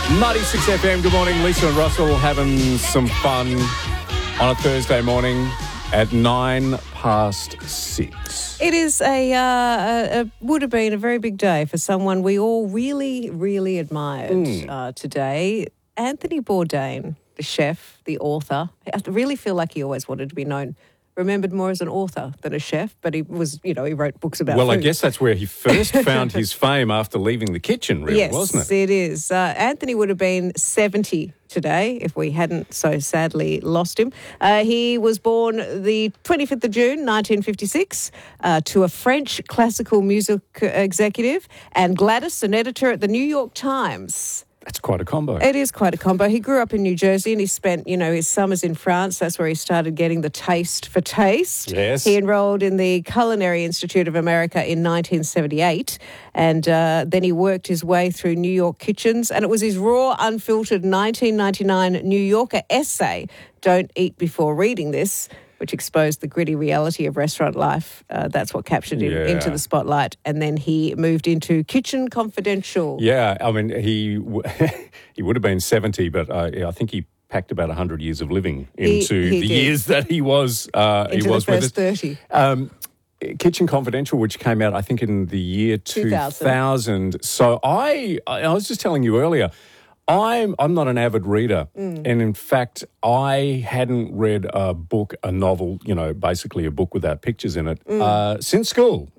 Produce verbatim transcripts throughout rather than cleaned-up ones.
ninety-six F M, good morning. Lisa and Russell having some fun on a Thursday morning at nine past six. It is a, uh, a, a would have been a very big day for someone we all really, really admired Mm. uh, today. Anthony Bourdain, the chef, the author. I really feel like he always wanted to be known, remembered more as an author than a chef, but he was, you know, he wrote books about Well, food. I guess that's where he first found his fame after leaving the kitchen, really, yes, wasn't it? it is. Uh, Anthony would have been seventy today if we hadn't so sadly lost him. Uh, he was born the twenty-fifth of June, nineteen fifty-six, uh, to a French classical music executive and Gladys, an editor at the New York Times. That's quite a combo. It is quite a combo. He grew up in New Jersey and he spent, you know, his summers in France. That's where he started getting the taste for taste. Yes. He enrolled in the Culinary Institute of America in nineteen seventy-eight and uh, then he worked his way through New York kitchens, and it was his raw, unfiltered nineteen ninety-nine New Yorker essay, Don't Eat Before Reading This, which exposed the gritty reality of restaurant life. Uh, that's what captured him Yeah. into the spotlight. And then he moved into Kitchen Confidential. Yeah, I mean, he w- he would have been seventy, but uh, yeah, I think he packed about one hundred years of living He- into he the did. years that he was uh, Into he was the with first us. thirty. Um, Kitchen Confidential, which came out, I think, in the year two thousand. So I, I was just telling you earlier, I'm I'm not an avid reader, Mm. and in fact, I hadn't read a book, a novel, you know, basically a book without pictures in it, Mm. uh, since school.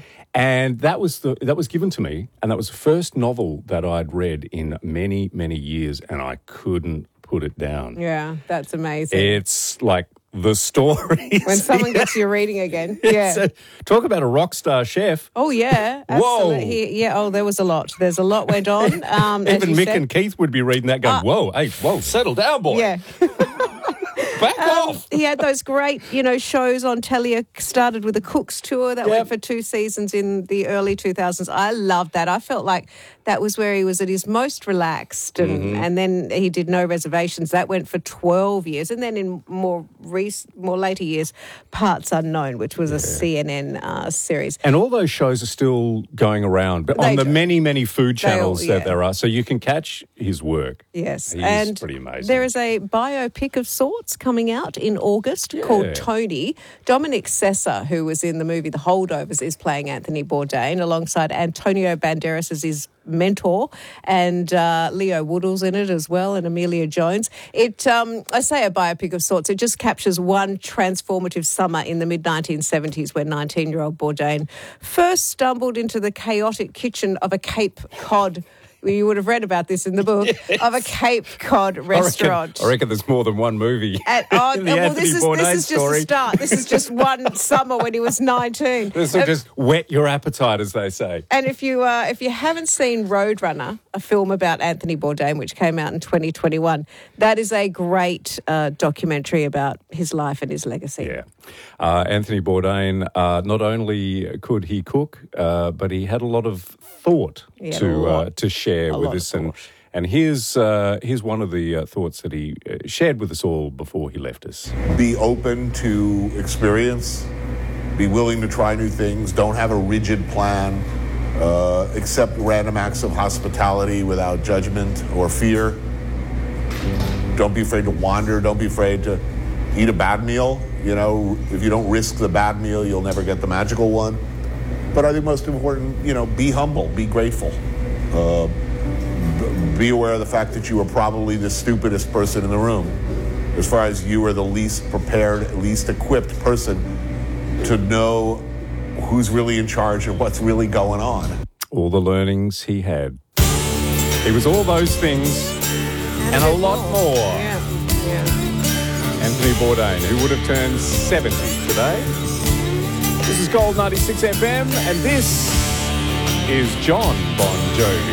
And that was the that was given to me, and that was the first novel that I'd read in many many years, and I couldn't put it down. Yeah, that's amazing. It's like the stories. when someone gets you reading again. Yeah. So, talk about a rock star chef. Oh, yeah. Whoa. Absolutely. He- yeah, oh, there was a lot. There's a lot went on. Um, as Even you Mick said. and Keith would be reading that going, Uh, whoa, hey, whoa, settle down, boy. Yeah. Back Um, off. he had those great, you know, shows on telly. Started with a Cook's Tour that Yep. went for two seasons in the early two thousands. I loved that. I felt like that was where he was at his most relaxed. And, Mm-hmm. and then he did No Reservations. That went for twelve years. And then in more rec- more later years, Parts Unknown, which was a C N N uh, series. And all those shows are still going around, but They on the do. many, many food They all- channels yeah. that there are. So you can catch his work. Yes, He's and pretty amazing. there is a biopic of sorts coming out in August called Tony. Dominic Sessa, who was in the movie The Holdovers, is playing Anthony Bourdain alongside Antonio Banderas as his mentor, and uh, Leo Woodall's in it as well, and Amelia Jones. It, um, I say a biopic of sorts, it just captures one transformative summer in the mid nineteen seventies when nineteen-year-old Bourdain first stumbled into the chaotic kitchen of a Cape Cod. You would have read about this in the book, of a Cape Cod restaurant. I reckon, I reckon there's more than one movie. At, oh, in the well, Anthony this is Bourdain this is just story. the start. This is just one summer when he was nineteen. This will Uh, just whet your appetite, as they say. And if you uh, if you haven't seen Roadrunner, a film about Anthony Bourdain, which came out in twenty twenty-one, that is a great uh, documentary about his life and his legacy. Yeah. Uh, Anthony Bourdain, uh, not only could he cook, uh, but he had a lot of thought He had a to lot- uh, to share a with lot of us. And, thought. and here's, uh, here's one of the uh, thoughts that he uh, shared with us all before he left us. Be open to experience, be willing to try new things, don't have a rigid plan, uh, accept random acts of hospitality without judgment or fear. Don't be afraid to wander, don't be afraid to eat a bad meal. You know, if you don't risk the bad meal, you'll never get the magical one. But I think most important, you know, be humble, be grateful. Uh, b- be aware of the fact that you are probably the stupidest person in the room, as far as you are the least prepared, least equipped person to know who's really in charge and what's really going on. All the learnings he had. He was all those things and a lot more. Yeah, yeah. Anthony Bourdain, who would have turned seventy today. This is Gold ninety-six F M, and this is John Bon Jovi.